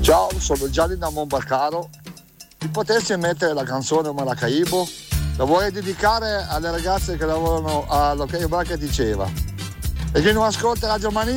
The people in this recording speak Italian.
Ciao, sono Gianni da Monbarcaro. Ti potessi mettere la canzone Maracaibo? La vorrei dedicare alle ragazze che lavorano all'Ok Bar che diceva. E chi non ascolta Radio Mania